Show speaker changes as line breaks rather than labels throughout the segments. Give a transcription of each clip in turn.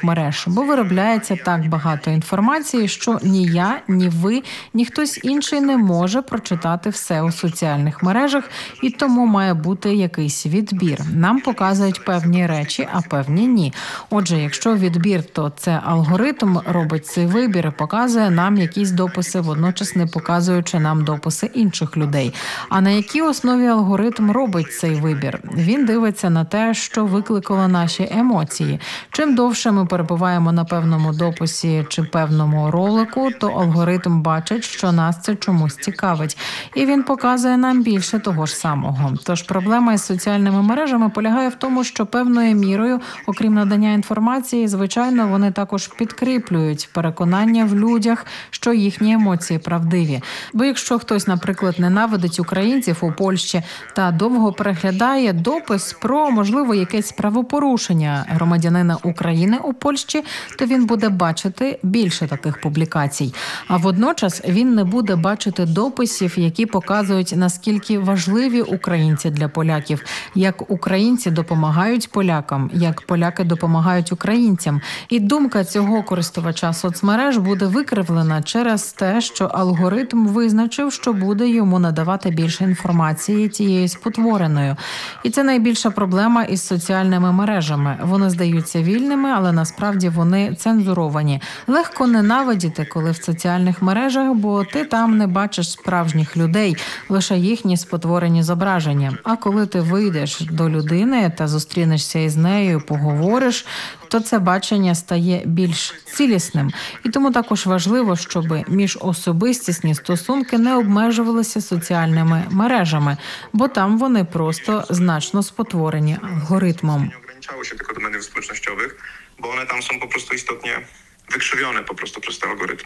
соціальних мереж, бо виробляється так багато інформації, що ні я, ні ви, ні хтось інший не може прочитати все у соціальних мережах, і тому має бути якийсь відбір. Нам показують певні речі, а певні ні. Отже, якщо відбір, то це алгоритм робить цей вибір і показує нам якісь дописи, водночас не показуючи нам дописи інших людей. А на якій основі алгоритм робить цей вибір? Він дивиться на те, що викликало наші емоції. Чим довше ми перебуваємо на певному дописі чи певному ролику, то алгоритм бачить, що нас це чомусь цікавить. І він показує нам більше того ж самого. Тож проблема із соціальними мережами полягає в тому, що певною мірою, окрім надання інформації, звичайно, вони також підкріплюють переконання в людях, що їхні емоції правдиві. Бо якщо хтось, наприклад, ненавидить українців у Польщі та довго переглядає допис про, можливо, якесь правопорушення громадянина України у Польщі, то він буде бачити більше таких публікацій. А водночас він не буде бачити дописів, які показують, наскільки важливі українці для поляків, як українці допомагають полякам, як поляки допомагають українцям. І думка цього користувача соцмереж буде викривлена через те, що алгоритм визначив, що буде йому надавати більше інформації тієї спотвореною. І це найбільша проблема із соціальними мережами. Вони здаються вільними, але насправді вони цензуровані. Легко ненавидіти, коли в соціальних мережах, бо ти там не бачиш справжніх людей, лише їхні спотворені зображення. А коли ти вийдеш до людини та зустрінешся із нею, поговориш, то це бачення стає більш цілісним. І тому також важливо, щоб міжособистісні стосунки не обмежувалися соціальними мережами, бо там вони просто значно спотворені алгоритмом.
Ograniczało się tylko do mediów społecznościowych, bo one tam są po prostu istotnie wykrzywione po prostu przez te algorytmy.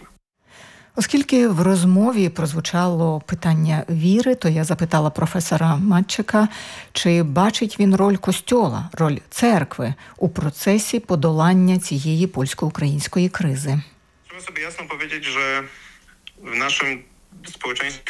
Оскільки в розмові прозвучало питання віри, то я запитала професора Матчака, чи бачить він роль Костьола, роль церкви у процесі подолання цієї польсько-української кризи.
Trzeba sobie jasno powiedzieć, że w naszym społeczeństwie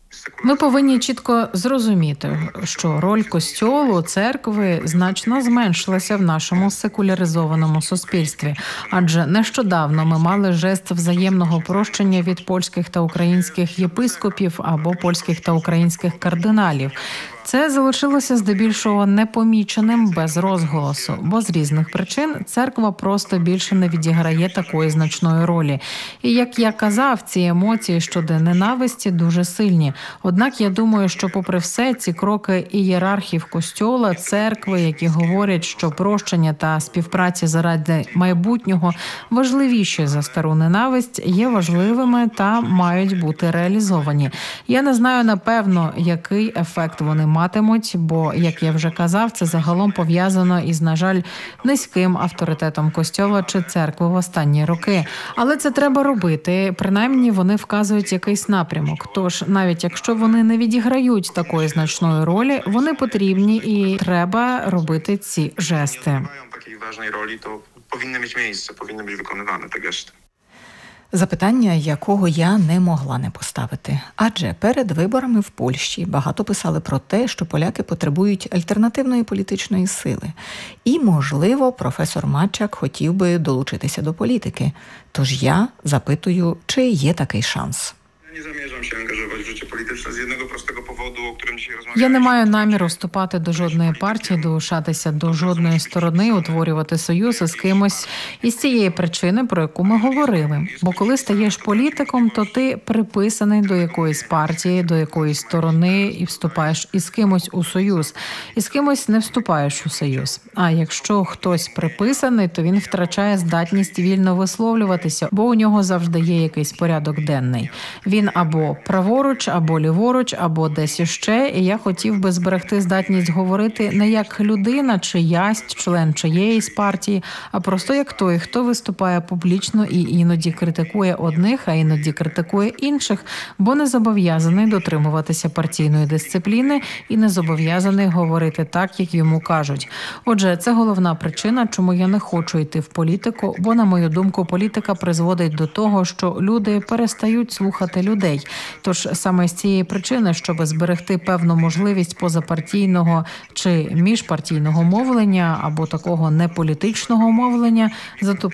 Ми повинні чітко зрозуміти, що роль Костьолу, церкви значно зменшилася в нашому секуляризованому суспільстві. Адже нещодавно ми мали жест взаємного прощення від польських та українських єпископів або польських та українських кардиналів. Це залишилося здебільшого непоміченим без розголосу, бо з різних причин церква просто більше не відіграє такої значної ролі. І, як я казав, ці емоції щодо ненависті дуже сильні. Однак я думаю, що попри все, ці кроки ієрархів Костьола, церкви, які говорять, що прощення та співпраця заради майбутнього важливіші за стару ненависть, є важливими та мають бути реалізовані. Я не знаю, напевно, який ефект вони матимуть, бо, як я вже казав, це загалом пов'язано із, на жаль, низьким авторитетом Костьола чи церкви в останні роки. Але це треба робити, принаймні вони вказують якийсь напрямок. Тож, навіть якщо вони не відіграють такої значної ролі, вони потрібні і треба робити ці жести.
mają takiej ważnej roli, to powinny mieć miejsce, powinny być wykonywane te gesty.
Запитання, якого я не могла не поставити. Адже перед виборами в Польщі багато писали про те, що поляки потребують альтернативної політичної сили. І, можливо, професор Матчак хотів би долучитися до політики. Тож я запитую, чи є такий шанс.
Nie zamierzam się angażować w życie polityczne z jednego prostego powodu, o którym dzisiaj rozmawialiśmy.
Я не маю наміру вступати до жодної партії, долучатися до жодної сторони, утворювати союз із кимось із цієї причини, про яку ми говорили. Бо коли стаєш політиком, то ти приписаний до якоїсь партії, до якоїсь сторони і вступаєш із кимось у союз. І з кимось не вступаєш у союз. А якщо хтось приписаний, то він втрачає здатність вільно висловлюватися, бо у нього завжди є якийсь порядок денний. Він або праворуч, або ліворуч, або десь іще, і я хотів би зберегти здатність говорити не як людина, чиясь, член чиєїсь партії, а просто як той, хто виступає публічно і іноді критикує одних, а іноді критикує інших, бо не зобов'язаний дотримуватися партійної дисципліни і не зобов'язаний говорити так, як йому кажуть. Отже, це головна причина, чому я не хочу йти в політику, бо, на мою думку, політика призводить до того, що люди перестають слухати людей. Тож саме з цієї причини, щоб зберегти певну можливість позапартійного чи міжпартійного мовлення або такого неполітичного мовлення, за ту